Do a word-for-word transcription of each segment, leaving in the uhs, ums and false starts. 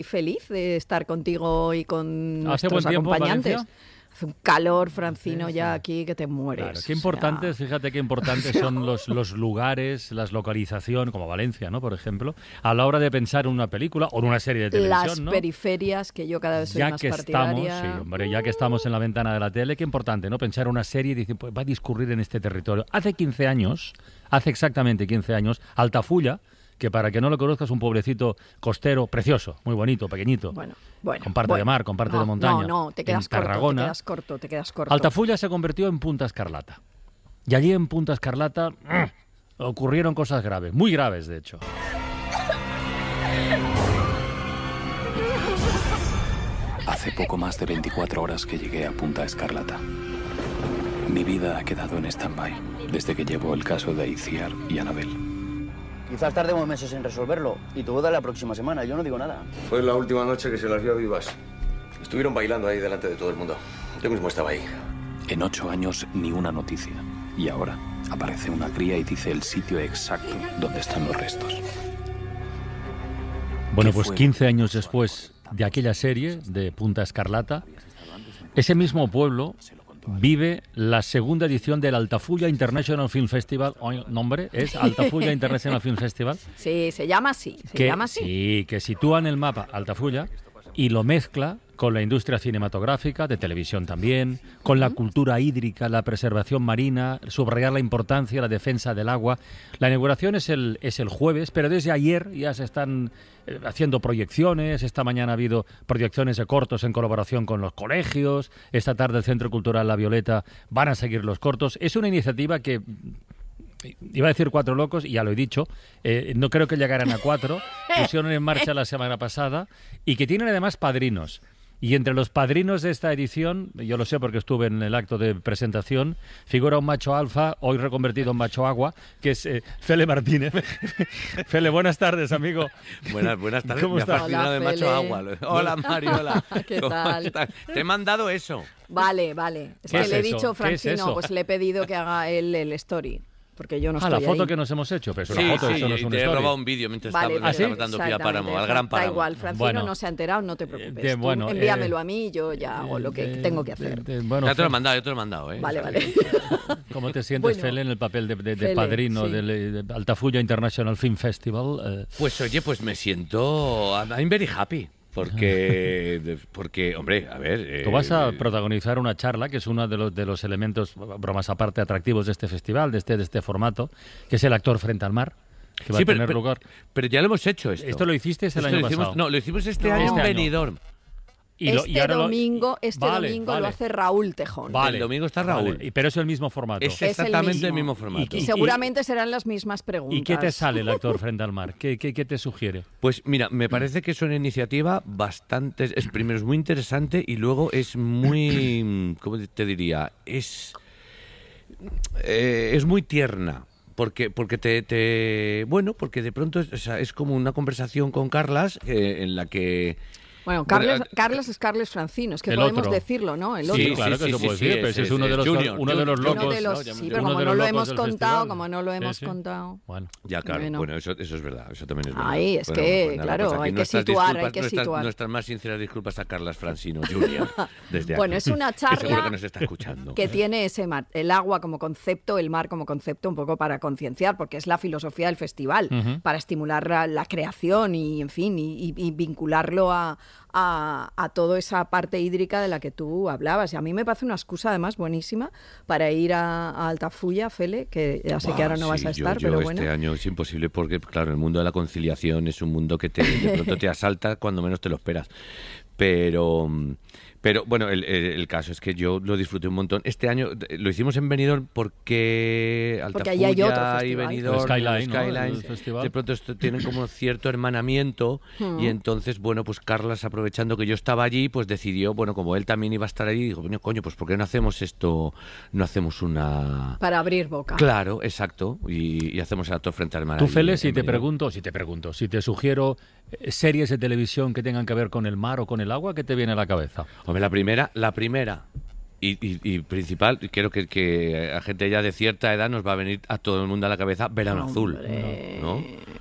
feliz de estar contigo y con ¿Hace nuestros buen tiempo, acompañantes. Valencia? Hace un calor, Francino, Sí, sí. ya aquí que te mueres. Claro, qué o importantes, sea... fíjate qué importantes son los, los lugares, las localizaciones, como Valencia, ¿no? Por ejemplo, a la hora de pensar en una película o en una serie de televisión, Las ¿no? periferias, que yo cada vez soy Ya más que estamos, partidaria. sí, hombre, ya que estamos en la ventana de la tele, qué importante, ¿no? Pensar una serie y decir, pues va a discurrir en este territorio. Hace quince años, hace exactamente quince años, Altafulla, que para que no lo conozcas, un pueblecito costero precioso, muy bonito, pequeñito, Bueno, bueno. con parte bueno. de mar, con parte no, de montaña. No, no, te quedas en corto, Tarragona, te quedas corto, te quedas corto. Altafulla se convirtió en Punta Escarlata. Y allí en Punta Escarlata ¡uh! ocurrieron cosas graves, muy graves de hecho. Hace poco más de veinticuatro horas que llegué a Punta Escarlata. Mi vida ha quedado en stand-by desde que llevo el caso de Itziar y Anabel. Quizás tardemos meses en resolverlo y tu boda la próxima semana, yo no digo nada. Fue la última noche que se las vio vivas. Estuvieron bailando ahí delante de todo el mundo. Yo mismo estaba ahí. En ocho años ni una noticia. Y ahora aparece una cría y dice el sitio exacto donde están los restos. Bueno, ¿Qué pues fue? quince años después de aquella serie de Punta Escarlata, ese mismo pueblo vive la segunda edición del Altafulla International Film Festival. Hoy nombre es Altafulla International Film Festival. Sí, se llama así, se que, llama así. Sí, que sitúa en el mapa Altafulla y lo mezcla con la industria cinematográfica, de televisión también, con la cultura hídrica, la preservación marina, subrayar la importancia, la defensa del agua. La inauguración es el, es el jueves, pero desde ayer ya se están eh, haciendo proyecciones. Esta mañana ha habido proyecciones de cortos en colaboración con los colegios. Esta tarde el Centro Cultural La Violeta van a seguir los cortos. Es una iniciativa que... Iba a decir cuatro locos, y ya lo he dicho, eh, no creo que llegaran a cuatro, pusieron en marcha la semana pasada, y que tienen además padrinos. Y entre los padrinos de esta edición, yo lo sé porque estuve en el acto de presentación, figura un macho alfa, hoy reconvertido en macho agua, que es eh, Fele Martínez. Fele, buenas tardes, amigo. Buenas, buenas tardes. ¿Cómo Me ha estás? fascinado Hola, de macho Fele. agua. Hola, Mariola. ¿Qué ¿Cómo tal? estás? Te he mandado eso. Vale, vale. Es ¿Qué que es le he eso? dicho, ¿Qué es Francino, eso? pues le he pedido que haga él el story. Porque yo no Ah, estoy la foto ahí. que nos hemos hecho, pero es Sí, una foto, sí, eso no es y un te he story. robado un vídeo mientras Vale, estabas, vale, estabas dando pie a exactamente. páramo, al gran Da páramo. igual, Francino Bueno. no se ha enterado, no te preocupes. de- Tú bueno, envíamelo eh, a mí, yo ya hago lo que Eh, tengo que hacer. de- de- bueno, Ya te lo he Fe- mandado, yo te lo he mandado, ¿eh? Vale, vale. ¿Cómo te sientes, Bueno, Fele, en el papel de, de- de Fele, padrino sí. del de Altafulla International Film Festival? Eh, Pues oye, pues me siento... I'm very happy. Porque, porque hombre, a ver... Tú vas a eh, protagonizar una charla, que es uno de los, de los elementos, bromas aparte, atractivos de este festival, de este, de este formato, que es el actor frente al mar, que va sí, a pero, tener pero- lugar. pero ya lo hemos hecho esto. Esto lo hiciste el Esto año lo hicimos- pasado. No, lo hicimos este No. año Este en año. Benidorm. Y lo- este y ahora lo- domingo, este Vale, domingo vale. lo hace Raúl Tejón. Vale, El domingo está Raúl. vale, y- pero es el mismo formato. Es el exactamente el mismo. mismo formato. Y- Y seguramente serán las mismas preguntas. ¿Y qué te sale el actor frente al mar? ¿Qué, qué, qué te sugiere? Pues mira, me parece que es una iniciativa bastante... Es, primero es muy interesante y luego es muy... ¿Cómo te diría? Es... eh, es muy tierna. Porque, porque te, te... Bueno, porque de pronto es, o sea, es como una conversación con Carlas eh, en la que... Bueno, Carles, Bueno, Carles es Carles Francino, es que El podemos otro. decirlo, ¿no? El Sí, otro. Sí, claro sí, que sí, se sí, puede sí, decir, es- pero ese es es- uno de es los, Junior, uno de los Junior. locos. Uno de los, ¿no? sí, Uno pero uno como de no los lo locos hemos del contado, festival. como no lo Sí, hemos sí. contado. Bueno. Ya, claro, Bueno. bueno, eso, eso es verdad, eso también es verdad. Ahí, es Bueno, que, pues nada, claro, pues aquí hay que nuestras situar, hay disculpas, que nuestras, situar. Nuestras más sinceras disculpas a Carlas Francino junior desde Bueno, aquí, es una que seguro charla que nos está escuchando. que tiene ese mar, el agua como concepto, el mar como concepto, un poco para concienciar, porque es la filosofía del festival, Ujú. para estimular la, la creación y, en fin, y, y- y vincularlo a, a, a toda esa parte hídrica de la que tú hablabas. Y a mí me parece una excusa, además, buenísima para ir a, a Altafulla, Fele, que ya sé que Buah, ahora no vas sí, a yo- estar, yo pero este bueno. año es imposible porque, claro, el mundo de la conciliación es un mundo que te, de pronto te asalta cuando menos te lo esperas. Pero, pero bueno, el, el- el caso es que yo lo disfruté un montón. Este año eh, lo hicimos en Benidorm porque Porque allí hay otro Altafulla y festival. Benidorm, El Skyline, ¿no? Skyline, El festival. de pronto esto tienen como cierto hermanamiento y entonces, bueno, pues Carlas, aprovechando que yo estaba allí, pues decidió, bueno, como él también iba a estar allí, dijo, bueno, coño, pues ¿por qué no hacemos esto? No hacemos una... Para abrir boca. Claro, exacto. Y, y hacemos el actor frente al mar. Tú, ahí Fele, en si te Benidorm. pregunto, si te pregunto, si te sugiero eh, series de televisión que tengan que ver con el mar o con el agua, ¿qué te viene a la cabeza? Hombre, la primera, la primera y, y, y principal, y creo que, que a gente ya de cierta edad nos va a venir a todo el mundo a la cabeza Verano Azul. Hombre, ¿no?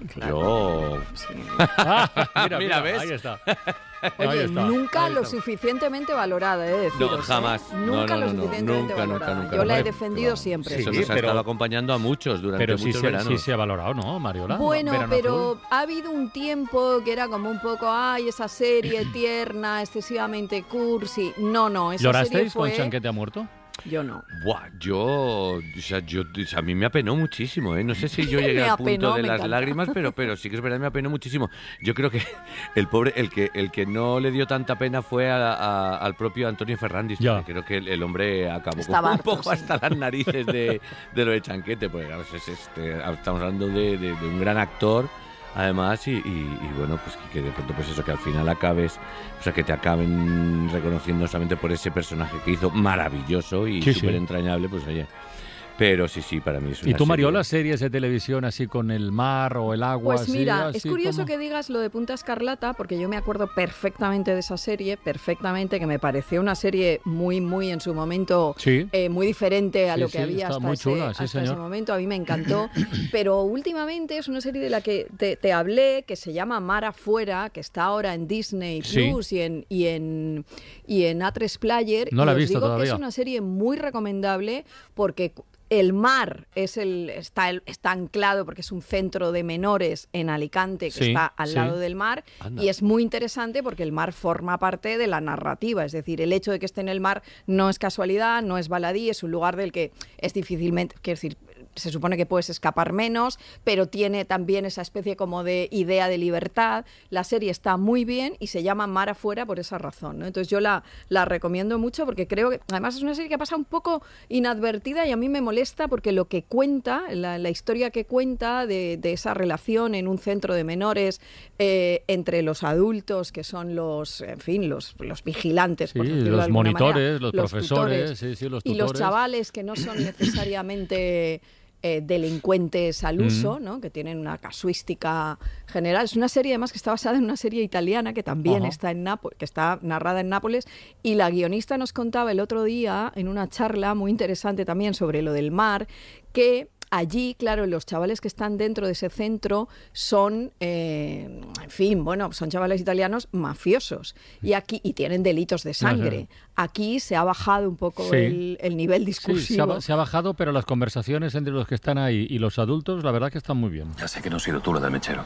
Yo... Sí. Ah, mira, Mira, mira, ¿ves? ahí está. Oye, Ahí está, nunca ahí lo está. suficientemente valorada, he de deciros, No, ¿eh? jamás. No, Nunca no, lo no, no. suficientemente Nunca, nunca, valorada. nunca. Yo la he Hombre, defendido siempre. Eso Sí, nos ha pero- estado acompañando a muchos durante Pero sí muchos se, veranos. sí se ha valorado, ¿no, Mariola? Bueno, Verano pero Azul. ha habido un tiempo que era como un poco, ay, esa serie tierna, excesivamente cursi. No, no, esa serie ¿Llorasteis fue... con Chanquete ha muerto? Yo no. Buah, yo, o sea, yo, o sea, a mí me apenó muchísimo, ¿eh? No sé si yo Me llegué al apenó, punto de me las encanta. lágrimas, pero, pero sí que es verdad, me apenó muchísimo. Yo creo que el pobre, el que, el que no le dio tanta pena fue a- a- al propio Antonio Fernández. Ya. porque Creo que el, el hombre acabó Estaba un harto, poco sí. hasta las narices de, de lo de Chanquete, porque claro, es este, estamos hablando de, de- de un gran actor. Además, y, y- y bueno, pues que, que de pronto, pues eso, que al final acabes, o sea, que te acaben reconociendo solamente por ese personaje que hizo maravilloso y Sí, sí. súper entrañable, pues oye. Pero sí, sí, para mí es una ¿Y tú, serie- Mariola, series de televisión así con el mar o el agua? Pues así, mira, así es curioso como- que digas lo de Punta Escarlata, porque yo me acuerdo perfectamente de esa serie, perfectamente, que me pareció una serie muy, muy en su momento, Sí. eh, muy diferente a Sí, lo que sí, había está hasta, muy ese, chula, sí, hasta ese señor. momento. A mí me encantó, pero últimamente es una serie de la que te, te hablé, que se llama Mar Afuera, que está ahora en Disney Sí. Plus y en y en y en A tres Player. No y la he os visto digo todavía. que es una serie muy recomendable porque el mar es el está, el- está anclado porque es un centro de menores en Alicante que Sí, está al sí. lado del mar Anda. y es muy interesante porque el mar forma parte de la narrativa, es decir, el hecho de que esté en el mar no es casualidad, no es baladí, es un lugar del que es difícilmente, quiero decir, se supone que puedes escapar menos, pero tiene también esa especie como de idea de libertad. La serie está muy bien y se llama Mar Afuera por esa razón, ¿no? Entonces yo la, la recomiendo mucho porque creo que además es una serie que pasa un poco inadvertida y a mí me molesta porque lo que cuenta, la, la historia que cuenta de, de esa relación en un centro de menores eh, entre los adultos que son los, en fin, los, los vigilantes, por Sí, decirlo de los alguna monitores, manera, los profesores, tutores, sí, sí, los y los tutores. chavales que no son necesariamente eh, delincuentes al uso, Mm. ¿no? Que tienen una casuística general. Es una serie además que está basada en una serie italiana que también Ajá. está en Nápoles, que está narrada en Nápoles, y la guionista nos contaba el otro día en una charla muy interesante también sobre lo del mar, que allí, claro, los chavales que están dentro de ese centro son, eh, en fin, bueno, son chavales italianos mafiosos y aquí y tienen delitos de sangre. Aquí se ha bajado un poco Sí. el, el nivel Sí, se discursivo. ha, ba- se ha bajado, pero las conversaciones entre los que están ahí y los adultos, la verdad que están muy bien. Ya sé que no has sido tú lo del mechero.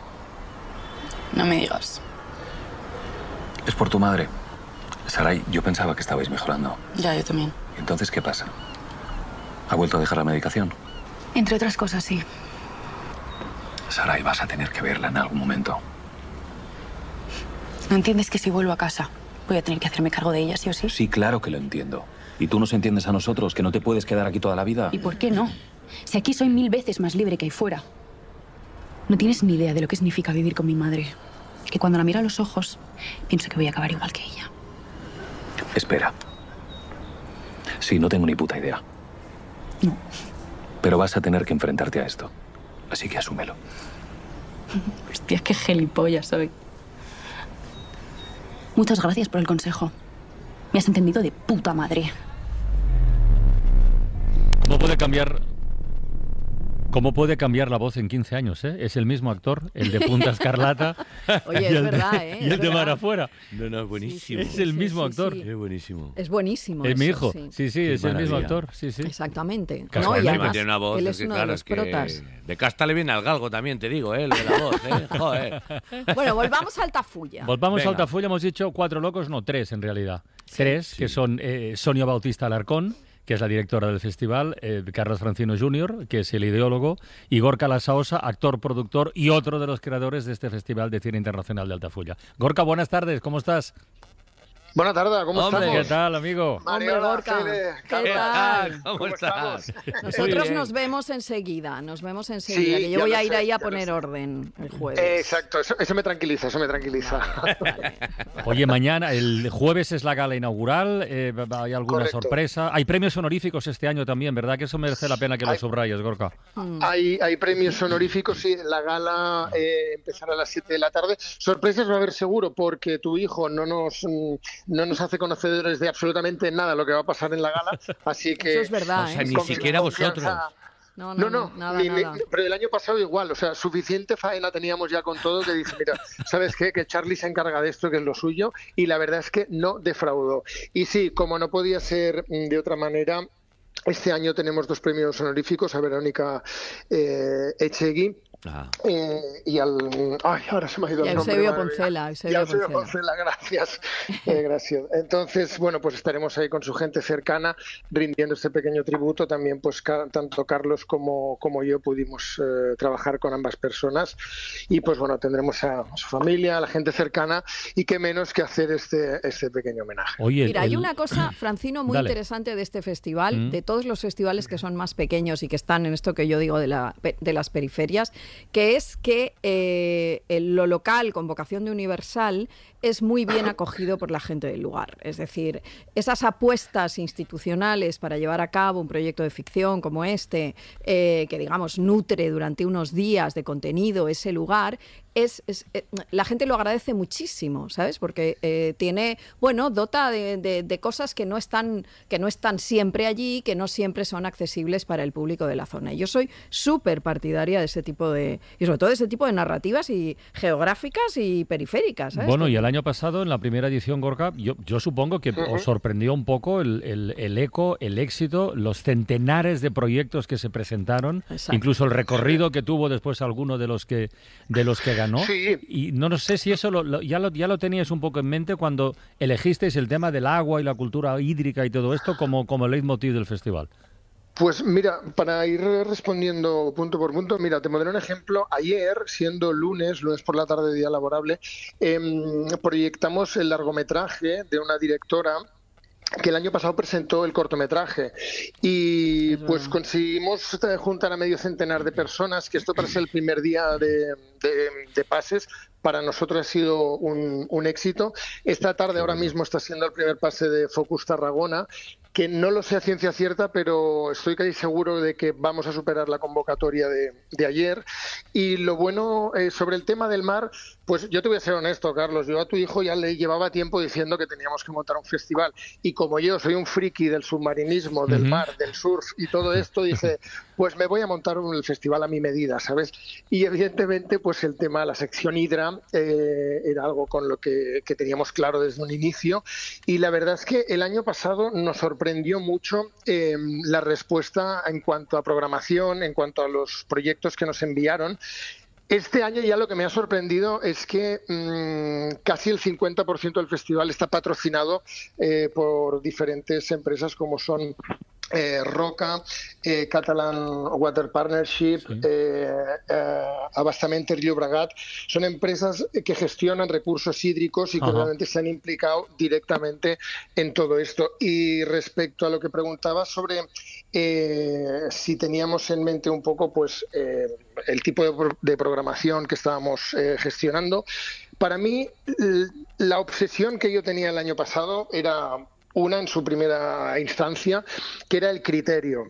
No me digas. Es por tu madre. Saray, yo pensaba que estabais mejorando. Ya, yo también. ¿Y entonces qué pasa? ¿Ha vuelto a dejar la medicación? Entre otras cosas, sí. Saray, vas a tener que verla en algún momento. ¿No entiendes que si vuelvo a casa voy a tener que hacerme cargo de ella, sí o sí? Sí, claro que lo entiendo. ¿Y tú nos entiendes a nosotros, que no te puedes quedar aquí toda la vida? ¿Y por qué no? Si aquí soy mil veces más libre que ahí fuera. No tienes ni idea de lo que significa vivir con mi madre. Que cuando la miro a los ojos, pienso que voy a acabar igual que ella. Espera. Sí, no tengo ni puta idea. No. Pero vas a tener que enfrentarte a esto. Así que asúmelo. Hostia, qué gilipollas soy. Muchas gracias por el consejo. Me has entendido de puta madre. ¿Cómo puede cambiar cómo puede cambiar la voz en quince años? ¿eh? Es el mismo actor, el de Punta Escarlata. Oye, y es el de- verdad, ¿eh? Y el Es de Mar verdad. Afuera. No, no, es buenísimo. Es el Sí, mismo sí, actor. sí. Es buenísimo. Es buenísimo. Es mi eso, hijo. sí. Sí, sí, Qué es el mismo maravilla. actor. Sí, sí. Exactamente. Claro, No, y encima además, tiene una voz, él es es que, uno claro, de los es que protas. de casta le viene al galgo también, te digo, ¿eh? Lo de la voz, ¿eh? Joder. Bueno, volvamos a Altafulla. Volvamos Venga. a Altafulla, hemos dicho cuatro locos, no, tres en realidad. Tres, que son eh, Sonia Bautista Alarcón, que es la directora del festival, eh, Carlos Francino junior, que es el ideólogo, y Gorka Lasaosa, actor, productor y otro de los creadores de este Festival de Cine Internacional de Altafulla. Gorka, buenas tardes, ¿cómo estás? Buenas tardes, ¿cómo Hombre, estamos? ¿Qué tal, amigo? Mariola, Hombre, Gorka, Fede, ¿qué Carlos. tal? ¿Cómo, ¿Cómo estás? estamos? Nosotros bien. nos vemos enseguida, nos vemos enseguida, Sí, que yo ya voy lo a ir sé, ahí a ya lo poner sé. orden el jueves. Eh, exacto, eso, eso me tranquiliza, eso me tranquiliza. Vale. Oye, mañana, el jueves es la gala inaugural, eh, ¿hay alguna Correcto. sorpresa? Hay premios honoríficos este año también, ¿verdad? Que eso merece la pena que lo Hay- subrayes, Gorka. Hay, hay premios honoríficos, sí, la gala eh, empezará a las siete de la tarde. Sorpresas va a haber seguro, porque tu hijo no nos, mm, no nos hace conocedores de absolutamente nada lo que va a pasar en la gala, así que... Eso es verdad, O sea, ¿eh? ni con- siquiera confianza- vosotros. No, No, no, no, no, nada, ni- ni- nada. pero el año pasado igual, o sea, suficiente faena teníamos ya con todo que dije, mira, ¿sabes qué? Que Charlie se encarga de esto, que es lo suyo, y la verdad es que no defraudó. Y sí, como no podía ser mm, de otra manera, este año tenemos dos premios honoríficos a Verónica eh, Echegui. Ah. Eh, y al... Ay, ahora se me ha ido Y a el nombre. Eusebio madre mía. Poncela, Y Eusebio a Eusebio Poncela. Poncela, gracias. Eh, gracias. Entonces, bueno, pues estaremos ahí con su gente cercana rindiendo este pequeño tributo. También, pues ca- tanto Carlos como, como yo pudimos eh, trabajar con ambas personas. Y pues bueno, tendremos a su familia, a la gente cercana, y qué menos que hacer este, este pequeño homenaje. Oye, Mira, el- hay una cosa, Francino, muy Dale. interesante de este festival, Mm. de todos los festivales que son más pequeños y que están en esto que yo digo de, la, de las periferias, que es que eh, el- lo local, con vocación de universal, es muy bien acogido por la gente del lugar. Es decir, esas apuestas institucionales para llevar a cabo un proyecto de ficción como este, eh, que digamos nutre durante unos días de contenido ese lugar, es, es, eh, la gente lo agradece muchísimo, ¿sabes? Porque eh, tiene, bueno, dota de, de- de cosas que no están, que no están siempre allí, que no siempre son accesibles para el público de la zona. Y yo soy súper partidaria de ese tipo de, y sobre todo de ese tipo de narrativas y geográficas y periféricas, ¿sabes? Bueno, y el año pasado, en la primera edición Gorka, yo, yo supongo que os sorprendió un poco el, el- el eco, el éxito, los centenares de proyectos que se presentaron, Exacto. incluso el recorrido que tuvo después alguno de los que de los que ganó. Sí. Y no, no sé si eso lo- lo- ya, lo, ya lo teníais un poco en mente cuando elegisteis el tema del agua y la cultura hídrica y todo esto como, como leitmotiv del festival. Pues mira, para ir respondiendo punto por punto, mira, te pondré un ejemplo. Ayer, siendo lunes, lunes por la tarde, día laborable, em, proyectamos el largometraje de una directora que el año pasado presentó el cortometraje y pues conseguimos eh, juntar a medio centenar de personas, que esto para ser el primer día de, de- de pases para nosotros ha sido un, un éxito. Esta tarde ahora mismo está siendo el primer pase de Focus Tarragona, que no lo sé a ciencia cierta, pero estoy casi seguro de que vamos a superar la convocatoria de, de ayer. Y lo bueno eh, sobre el tema del mar, pues yo te voy a ser honesto, Carlos, yo a tu hijo ya le llevaba tiempo diciendo que teníamos que montar un festival. Y como yo soy un friki del submarinismo, del Ujú. mar, del surf y todo esto, dije, pues me voy a montar un festival a mi medida, ¿sabes? Y evidentemente, pues el tema, la sección Hidra, eh, era algo con lo que, que teníamos claro desde un inicio. Y la verdad es que el año pasado nos sorprendió mucho eh, la respuesta en cuanto a programación, en cuanto a los proyectos que nos enviaron. Este año ya lo que me ha sorprendido es que mmm, casi el cincuenta por ciento del festival está patrocinado eh, por diferentes empresas como son eh, Roca, eh, Catalan Water Partnership, Sí. eh, eh, Abastament Llobregat. Son empresas que gestionan recursos hídricos y que Ajá. realmente se han implicado directamente en todo esto. Y respecto a lo que preguntaba sobre eh, si teníamos en mente un poco pues eh, el tipo de, pro- de programación que estábamos eh, gestionando, para mí l- la obsesión que yo tenía el año pasado era una en su primera instancia, que era el criterio.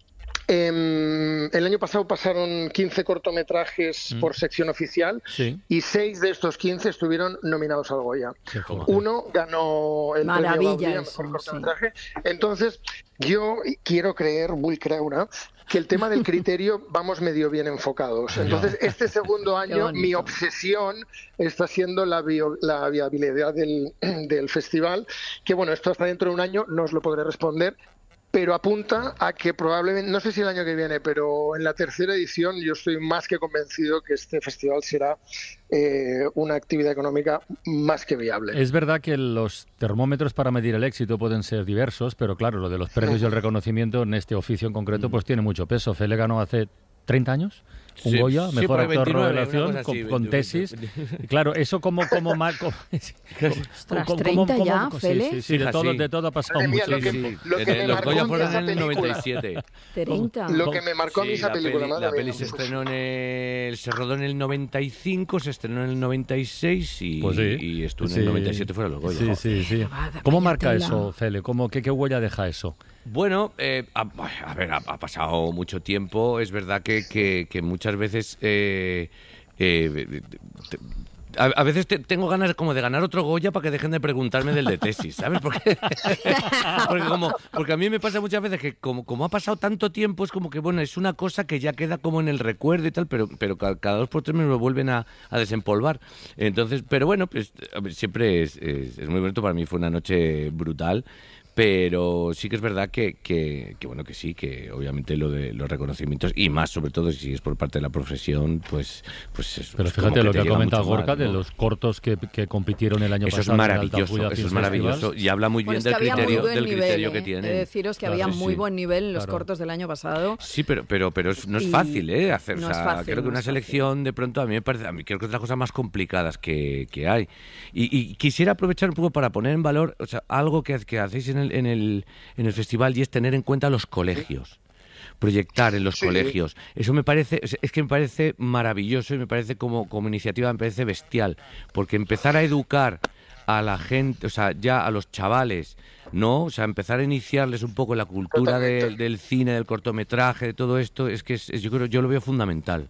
Em, el año pasado pasaron quince cortometrajes Mm. por sección oficial Sí. y seis de estos quince estuvieron nominados al Goya. Qué fuerte. Uno ganó el Maravilla premio Gaudí a eso, mejor sí. cortometraje. Entonces, yo quiero creer, muy creuna, que el tema del criterio vamos medio bien enfocados. Entonces, este segundo año, bonito. mi obsesión está siendo la, bio- la viabilidad del, del festival, que bueno, esto hasta dentro de un año no os lo podré responder, pero apunta a que probablemente, no sé si el año que viene, pero en la tercera edición yo estoy más que convencido que este festival será eh, una actividad económica más que viable. Es verdad que los termómetros para medir el éxito pueden ser diversos, pero claro, lo de los premios y el reconocimiento en este oficio en concreto pues tiene mucho peso. Fele ganó hace treinta años un Sí, Goya, sí, mejor por ahí actor veintinueve, una revelación, cosa con, así, con veinte, tesis. veinte. Y claro, eso como como mal como, Ostras, treinta ya, sí, Fele. sí, sí, de Hija, todo, sí. de todo ha pasado Madre mía, mucho lo que- tiempo. lo que En- me los marcó Goya en fueron esa en el película. noventa y siete. treinta. Lo que me marcó a mí Sí, esa la película, peli, madre la mía. peli se estrenó en el, se rodó en el noventa y cinco, se estrenó en el noventa y seis y, Pues sí. y estuvo en Sí. el noventa y siete fuera los Goya. Sí, jo. sí, sí. Vaya ¿Cómo marca tela. eso, Fele? ¿Cómo, qué, ¿Qué huella deja eso? Bueno, eh, a, a ver, ha, ha pasado mucho tiempo. Es verdad que, que, que muchas veces eh, eh, te- A, a veces te, tengo ganas como de ganar otro Goya para que dejen de preguntarme del de tesis, ¿sabes? Porque, porque, como, porque a mí me pasa muchas veces que como, como ha pasado tanto tiempo, es como que, bueno, es una cosa que ya queda como en el recuerdo y tal, pero, pero cada, cada dos por tres me lo vuelven a, a desempolvar. Entonces, pero bueno, pues siempre es, es, es muy bonito. Para mí fue una noche brutal. Pero sí que es verdad que, que, que bueno que sí, que obviamente lo de los reconocimientos y más sobre todo si es por parte de la profesión, pues pues es, pero es fíjate como lo que que te ha llega comentado mucho Gorka más, de ¿no? los cortos que, que compitieron el año eso pasado. Es maravilloso, en el eso es Film maravilloso Festival. y habla muy Bueno, bien es que del había criterio, muy buen del nivel, criterio ¿eh? que He tienen. de deciros que Claro, había sí, muy sí. buen nivel los Claro. cortos del año pasado. Sí, pero pero pero es- no es Y fácil, ¿eh? Hacer, no o es sea, fácil, creo que no una es fácil. selección de pronto a mí me parece, a mí creo que es de las cosas más complicadas que, que hay. Y, y quisiera aprovechar un poco para poner en valor, o sea, algo que, que hacéis en el, en el en el festival y es tener en cuenta los colegios. Proyectar en los Sí. colegios. Eso me parece, es es que me parece maravilloso y me parece como, como iniciativa, me parece bestial. Porque empezar a educar a la gente, o sea, ya a los chavales, ¿no? O sea, empezar a iniciarles un poco la cultura de- Totalmente. del cine, del cortometraje, de todo esto, es que es, es- yo creo, yo lo veo fundamental.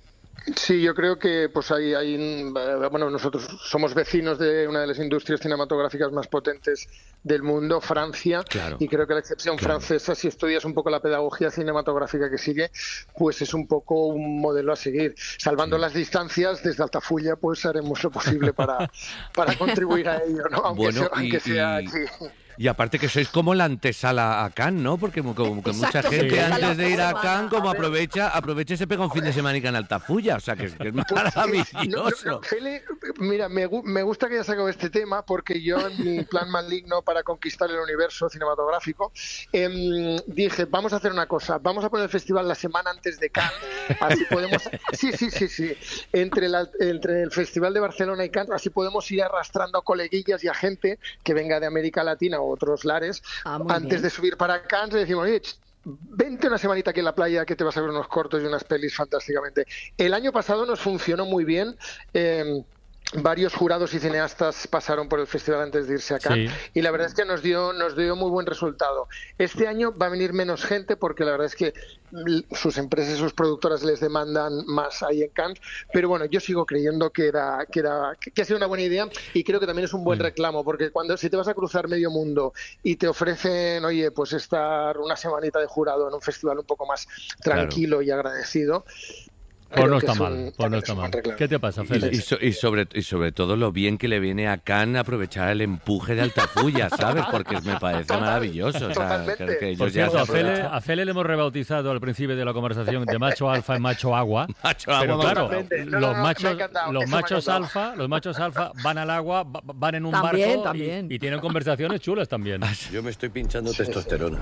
Sí, yo creo que pues hay, hay un- eh, bueno, nosotros somos vecinos de una de las industrias cinematográficas más potentes del mundo, Francia, Claro. y creo que la excepción Claro. francesa, si estudias un poco la pedagogía cinematográfica que sigue, pues es un poco un modelo a seguir. Salvando las distancias, desde Altafulla, pues haremos lo posible para, para contribuir a ello, ¿no? Aunque Bueno, sea, aunque y- sea y- aquí. Y aparte que sois como la antesala a Cannes, ¿no? Porque como, como que mucha Exacto, gente sí. antes de ir a Semana. Cannes como aprovecha, aprovecha y se pega un fin de semana en Altafulla, o sea que es, que es No, no, maravilloso. no, Feli, mira, me, gu- me gusta que hayas sacado este tema porque yo en mi plan maligno para conquistar el universo cinematográfico em, dije, vamos a hacer una cosa, vamos a poner el festival la semana antes de Cannes, así podemos... Sí, sí, sí, sí. Entre, la- entre el Festival de Barcelona y Cannes, así podemos ir arrastrando a coleguillas y a gente que venga de América Latina o otros lares Ah, muy antes bien. de subir para Cannes. Le decimos, oye, ch, vente una semanita aquí en la playa que te vas a ver unos cortos y unas pelis fantásticamente. El año pasado nos funcionó muy bien. eh, varios jurados y cineastas pasaron por el festival antes de irse a Cannes Sí. y la verdad es que nos dio, nos dio muy buen resultado. Este año va a venir menos gente porque la verdad es que l- sus empresas, sus productoras les demandan más ahí en Cannes, pero bueno, yo sigo creyendo que era, que era que ha sido una buena idea y creo que también es un buen reclamo porque cuando si te vas a cruzar medio mundo y te ofrecen, oye, pues estar una semanita de jurado en un festival un poco más tranquilo y agradecido. Pues creo no que está es mal, un- pues no es está un buen mal. reclamo. ¿Qué te pasa, Y, Félix? y so- y sobre, y sobre todo lo bien que le viene a Cannes aprovechar el empuje de Altafulla, ¿sabes? Porque me parece maravilloso. O sea, Totalmente. creo que ellos Por ya cierto, se a Fele, aprovechan. a Fele le hemos rebautizado al principio de la conversación de macho alfa y macho agua. Macho Pero agua, claro, totalmente. No, no, los no, me ha machos, encantado, los eso me ha machos encantado. alfa, los machos alfa van al agua, va- van en un También, barco y- también. Y, tienen conversaciones chulas también. Yo me estoy pinchando testosterona.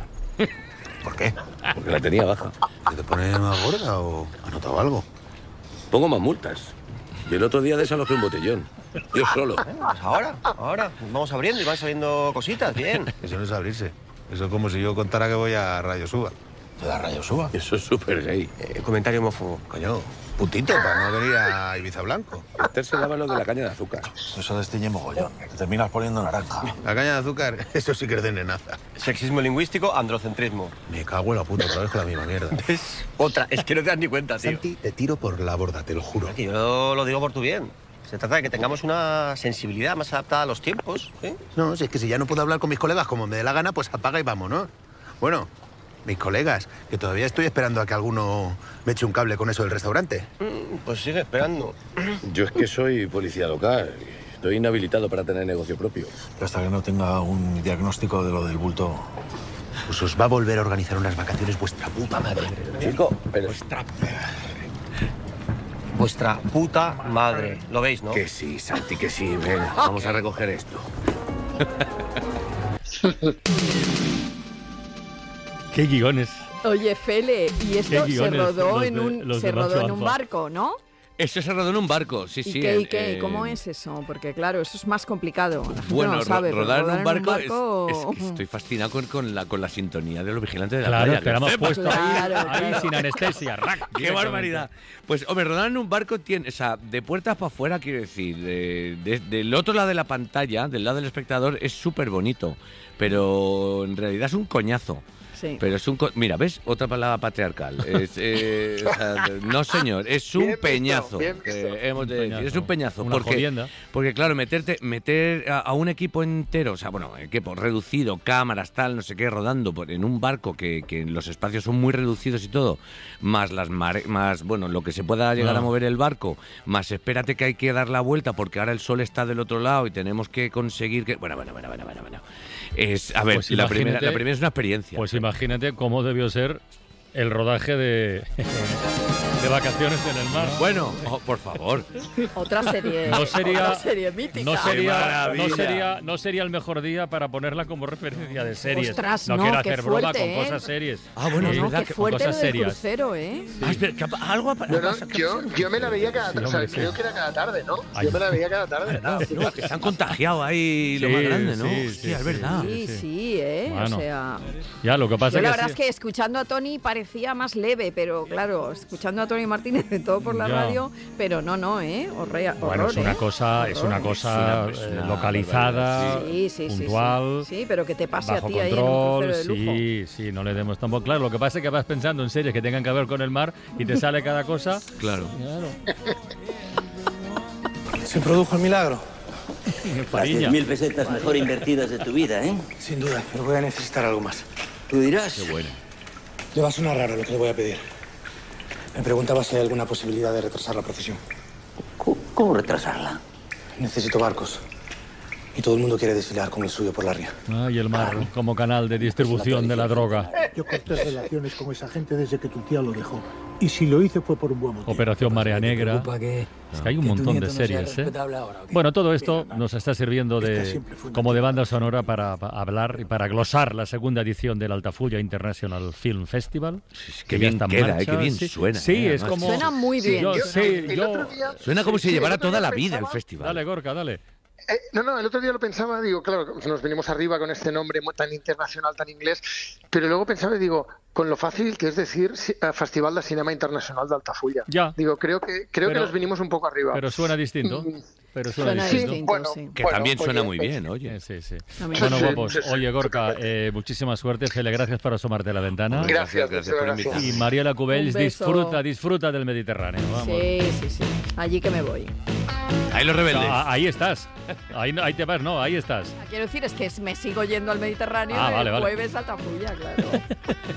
¿Por qué? Porque la tenía baja. ¿Que te pone más gorda o ha notado algo? Pongo más multas. Y el otro día desalojé un botellón. Yo solo. Pues ahora, ahora, vamos abriendo y van saliendo cositas, bien. Eso no es abrirse. Eso es como si yo contara que voy a Rayo Suba. ¿Te da Rayo Suba? Eso es súper gay. Eh, comentario homófobo. Coño, puntito para no venir a Ibiza Blanco. Esther se daba lo de la caña de azúcar. Eso destiñe mogollón. Te terminas poniendo naranja. La caña de azúcar, eso sí que es de nenaza. Sexismo lingüístico, androcentrismo. Me cago en la puta otra vez con la misma mierda. Es otra, es que no te das ni cuenta, tío. Santi, te tiro por la borda, te lo juro. Que yo lo digo por tu bien. Se trata de que tengamos una sensibilidad más adaptada a los tiempos, ¿eh? No, si es que si ya no puedo hablar con mis colegas como me dé la gana, pues apaga y vámonos. Bueno, mis colegas, que todavía estoy esperando a que alguno me eche un cable con eso del restaurante. Mm, Pues sigue esperando. Yo es que soy policía local. Estoy inhabilitado para tener negocio propio. Pero hasta que no tenga un diagnóstico de lo del bulto... Pues os va a volver a organizar unas vacaciones vuestra puta madre. Chico, pero... Vuestra puta madre. ¿Lo veis, no? Que sí, Santi, que sí. Venga, vamos a recoger esto. Qué guiones. Oye, Fele, y esto Qué se guiones rodó los en de- un los se de rodó macho en un alfa. barco, ¿no? Eso se rodó en un barco, sí, ¿Y sí. qué, en- y qué? en- ¿Cómo es eso? Porque claro, eso es más complicado. La gente Bueno, no lo ro- sabe, pero rodar en un barco, es- barco- Es, que estoy fascinado con, con la, con la sintonía de los vigilantes de la Claro, playa. que la hemos sepas. puesto Claro, ahí, ahí claro. sin anestesia. rac, ¡Qué directamente. barbaridad! Pues, hombre, rodar en un barco tiene, o sea, de puertas para afuera, quiero decir, de- de- del otro lado de la pantalla, del lado del espectador, es súper bonito, pero en realidad es un coñazo. Sí. Pero es un... co- Mira, ¿ves? Otra palabra patriarcal. Es, eh, o sea, no, señor, es un Bien visto, peñazo. bien visto. que hemos de Un decir. peñazo. Es un peñazo. Una porque, jodienda. porque, claro, meterte, meter a, a un equipo entero, o sea, bueno, equipo reducido, cámaras, tal, no sé qué, rodando por, en un barco que, que los espacios son muy reducidos y todo, más las mare- más, bueno, lo que se pueda llegar Ah. a mover el barco, más espérate que hay que dar la vuelta porque ahora el sol está del otro lado y tenemos que conseguir que... Bueno, bueno, bueno, bueno, bueno, bueno. Es, a ver, Pues la, primera, imagínate- la primera es una experiencia. Pues imagínate cómo debió ser el rodaje de, de Vacaciones en el Mar. Bueno, oh, por favor. Otra serie, No sería- otra serie mítica. No Qué sería, maravilla. no, sería, no sería el mejor día para ponerla como referencia de series. Ostras, no, no, quiero qué hacer broma fuerte, con ¿eh? cosas serias. Ah, bueno, Sí, es No, verdad qué que- con fuerte lo cosas del serias. crucero, ¿eh? Ah, espera, ¿qué ha- algo ha- No, no, pasa- qué ha yo, pasado? yo me la veía cada tarde, o sea, hombre, sí. creo que era cada tarde, ¿no? Ay. Yo me la veía cada tarde. Ah, no, que se han contagiado ahí lo Sí, más grande, ¿no? sí, Hostia, sí, es verdad. Sí, sí. sí, ¿eh? Bueno. O sea... Ya, lo que pasa Yo la que verdad sí- es que escuchando a Tony parecía más leve, pero claro, escuchando a Tony Martínez de todo por la Ya. radio, pero no, no, ¿eh? Horror, Bueno, es una ¿eh? cosa, es Horror. una cosa Sí, una- eh, una localizada, barbaridad, Sí, sí, sí, puntual, sí. Sí, pero que te pase a bajo ti ahí en un control, crucero de lujo. sí, sí, no le demos tampoco. Claro, lo que pasa es que vas pensando en series que tengan que ver con el mar y te sale cada cosa. Claro. Claro. Se produjo el milagro. Las Fariña. diez mil pesetas mejor invertidas de tu vida, ¿eh? Sin duda, pero voy a necesitar algo más. Tú dirás. Qué bueno. Le va a sonar raro lo que le voy a pedir. Me preguntaba si hay alguna posibilidad de retrasar la procesión. ¿Cómo, cómo retrasarla? Necesito barcos. Y todo el mundo quiere desfilar con el suyo por la ría. Ah, y el mar como canal de distribución de la droga. Yo corté relaciones con esa gente desde que tu tía lo dejó. Y si lo hice fue por un buen motivo. Operación Marea Negra. que, Es que hay un montón de series, ¿eh? Bueno, todo esto nos está sirviendo de como de banda sonora para, para hablar y para glosar la segunda edición del Altafulla International Film Festival. Qué ya bien está en queda, marcha. eh, qué bien Sí, suena, Sí, eh, es además. como... Suena muy Sí, bien. yo- Yo- sí, el yo- otro día- Suena como sí, si sí, el llevara otro toda día la vida el pensaba- festival. Dale, Gorka, dale. Eh, no, no, el otro día lo pensaba, digo, claro, nos venimos arriba con este nombre muy- tan internacional, tan inglés, pero luego pensaba y digo, con lo fácil que es decir si- eh, Festival de Cinema Internacional de Altafulla. Ya. Digo, creo que creo Pero- que nos vinimos un poco arriba. Pero suena distinto. Mm. Pero suena, Suena distinto. distinto, bueno, sí. Que Bueno, también suena oye, muy pues- bien, oye. Sí, sí. También. Bueno, Sí, guapos. sí, sí. Oye, Gorka, eh, muchísima suerte. Fele, gracias por asomarte a la ventana. Gracias, gracias por gracias. invitarme. Y Mariela Cubells, Un beso. disfruta, disfruta del Mediterráneo. Vamos. Sí, sí, sí. Allí que me voy. Ahí los rebeldes. Ah, ahí estás. Ahí, no- ahí te vas, no, ahí estás. Quiero decir, es que me sigo yendo al Mediterráneo Ah, el vale, vale. jueves a Altafulla, claro.